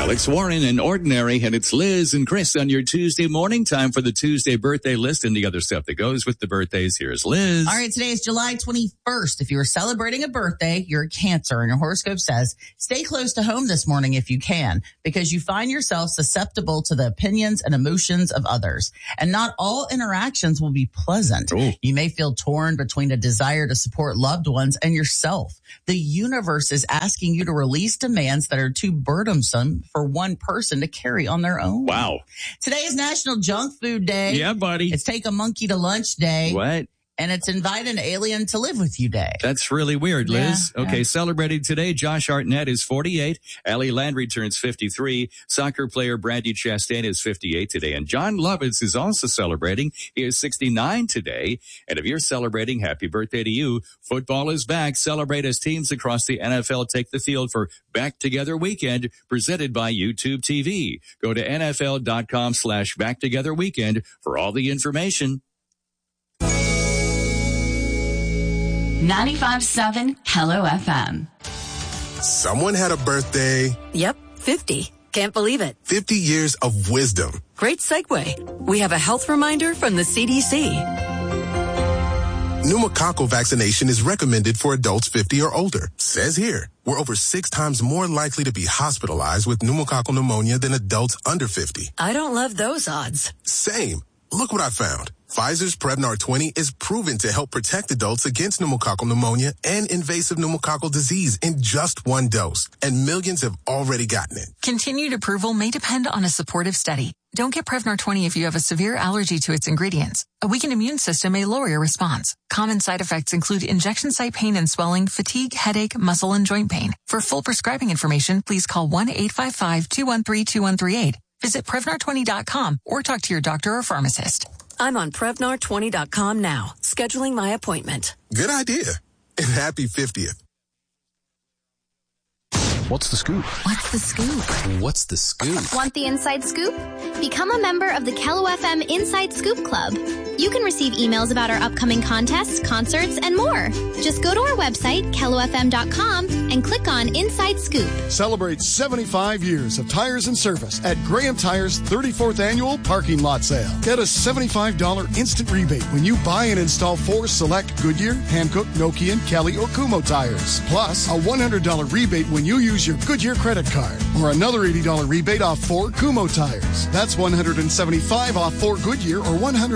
Alex Warren and Ordinary, and it's Liz and Chris on your Tuesday morning. Time for the Tuesday birthday list and the other stuff that goes with the birthdays. Here's Liz. All right, today is July 21st. If you are celebrating a birthday, you're a Cancer, and your horoscope says, stay close to home this morning if you can, because you find yourself susceptible to the opinions and emotions of others. And not all interactions will be pleasant. Ooh. You may feel torn between a desire to support loved ones and yourself. The universe is asking you to release demands that are too burdensome for one person to carry on their own. Wow. Today is National Junk Food Day. Yeah, buddy. It's Take a Monkey to Lunch Day. What? And it's Invite an Alien to Live with You Day. That's really weird, Liz. Yeah, okay, yeah. Celebrating today, Josh Hartnett is 48. Allie Landry turns 53. Soccer player Brandy Chastain is 58 today. And John Lovitz is also celebrating. He is 69 today. And if you're celebrating, happy birthday to you. Football is back. Celebrate as teams across the NFL take the field for Back Together Weekend, presented by YouTube TV. Go to NFL.com/Back Together Weekend for all the information. 95.7 Hello FM. Someone had a birthday. Yep, 50. Can't believe it. 50 years of wisdom. Great segue. We have a health reminder from the CDC. Pneumococcal vaccination is recommended for adults 50 or older. Says here, we're over 6 times more likely to be hospitalized with pneumococcal pneumonia than adults under 50. I don't love those odds. Same. Look what I found. Pfizer's Prevnar 20 is proven to help protect adults against pneumococcal pneumonia and invasive pneumococcal disease in just 1 dose. And millions have already gotten it. Continued approval may depend on a supportive study. Don't get Prevnar 20 if you have a severe allergy to its ingredients. A weakened immune system may lower your response. Common side effects include injection site pain and swelling, fatigue, headache, muscle, and joint pain. For full prescribing information, please call 1-855-213-2138. Visit Prevnar20.com or talk to your doctor or pharmacist. I'm on Prevnar20.com now, scheduling my appointment. Good idea. And happy 50th. What's the scoop? What's the scoop? What's the scoop? Want the inside scoop? Become a member of the Kello FM Inside Scoop Club. You can receive emails about our upcoming contests, concerts, and more. Just go to our website, kellofm.com, and click on Inside Scoop. Celebrate 75 years of tires and service at Graham Tires' 34th Annual Parking Lot Sale. Get a $75 instant rebate when you buy and install 4 select Goodyear, Hankook, Nokian, Kelly, or Kumho tires. Plus, a $100 rebate when you use your Goodyear credit card, or another $80 rebate off 4 Kumho tires. That's $175 off 4 Goodyear or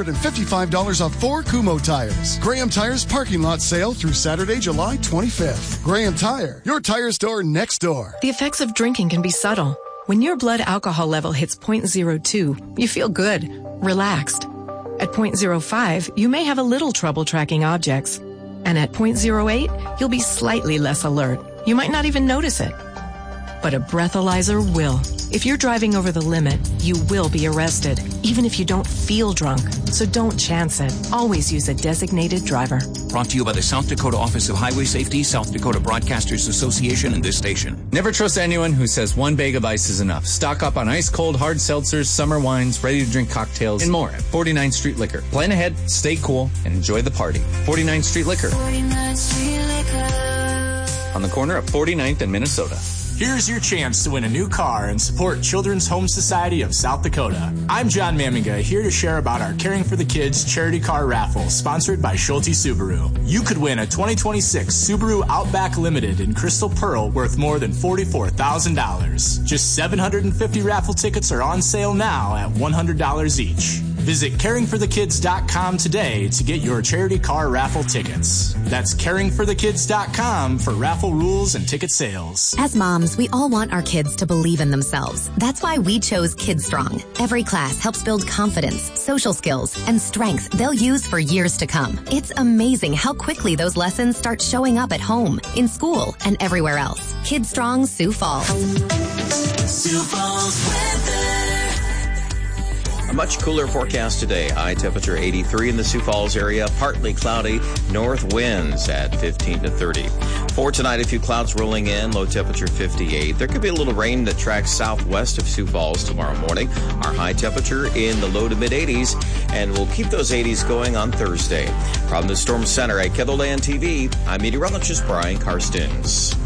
$155 off 4 Kumho tires. Graham Tires Parking Lot Sale through Saturday, July 25th. Graham Tire, your tire store next door. The effects of drinking can be subtle. When your blood alcohol level hits 0.02, you feel good, relaxed. At 0.05, you may have a little trouble tracking objects. And at 0.08, you'll be slightly less alert. You might not even notice it. But a breathalyzer will. If you're driving over the limit, you will be arrested, even if you don't feel drunk. So don't chance it. Always use a designated driver. Brought to you by the South Dakota Office of Highway Safety, South Dakota Broadcasters Association, and this station. Never trust anyone who says 1 bag of ice is enough. Stock up on ice-cold hard seltzers, summer wines, ready-to-drink cocktails, and more at 49th Street Liquor. Plan ahead, stay cool, and enjoy the party. 49th Street Liquor. 49th Street Liquor. On the corner of 49th and Minnesota. Here's your chance to win a new car and support Children's Home Society of South Dakota. I'm John Maminga, here to share about our Caring for the Kids charity car raffle, sponsored by Schulte Subaru. You could win a 2026 Subaru Outback Limited in Crystal Pearl worth more than $44,000. Just 750 raffle tickets are on sale now at $100 each. Visit caringforthekids.com today to get your charity car raffle tickets. That's caringforthekids.com for raffle rules and ticket sales. As moms, we all want our kids to believe in themselves. That's why we chose Kids Strong. Every class helps build confidence, social skills, and strength they'll use for years to come. It's amazing how quickly those lessons start showing up at home, in school, and everywhere else. Kids Strong, Sioux Falls. Sioux Falls weather. A much cooler forecast today. High temperature 83 in the Sioux Falls area. Partly cloudy. North winds at 15 to 30. For tonight, a few clouds rolling in. Low temperature 58. There could be a little rain that tracks southwest of Sioux Falls tomorrow morning. Our high temperature in the low to mid 80s. And we'll keep those 80s going on Thursday. From the Storm Center at KENOLAND TV, I'm meteorologist Brian Karstens.